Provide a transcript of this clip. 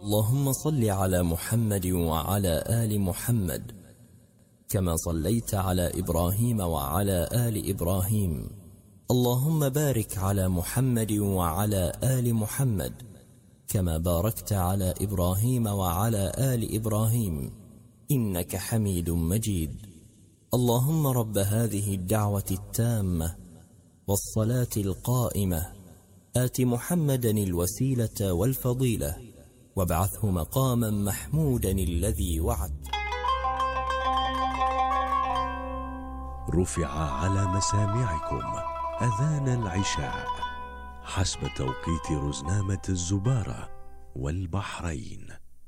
اللهم صل على محمد وعلى آل محمد كما صليت على إبراهيم وعلى آل إبراهيم. اللهم بارك على محمد وعلى آل محمد كما باركت على إبراهيم وعلى آل إبراهيم إنك حميد مجيد. اللهم رب هذه الدعوة التامة والصلاة القائمة آت محمدا الوسيلة والفضيلة وابعثه مقاما محمودا الذي وعدت. رفع على مسامعكم أذان العشاء حسب توقيت رزنامة الزبارة والبحرين.